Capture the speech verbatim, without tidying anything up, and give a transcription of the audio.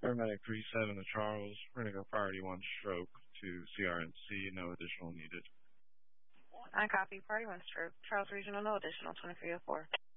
Paramedic three seven to Charles, Renico priority one stroke to C R N C, no additional needed. I copy, party one stroke. Charles Regional, no additional, twenty-three oh four.